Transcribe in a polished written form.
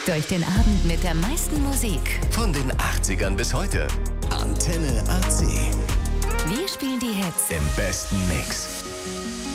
Durch den Abend mit der meisten Musik. Von den 80ern bis heute. Antenne AC. Wir spielen die Hits Im besten Mix.